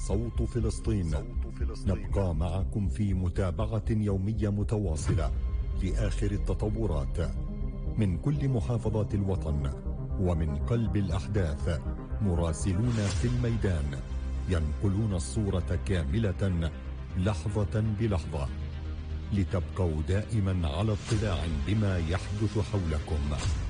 صوت فلسطين. نبقى معكم في متابعة يومية متواصلة لآخر التطورات من كل محافظات الوطن ومن قلب الأحداث. مراسلون في الميدان ينقلون الصورة كاملة لحظة بلحظة لتبقوا دائما على اطلاع بما يحدث حولكم.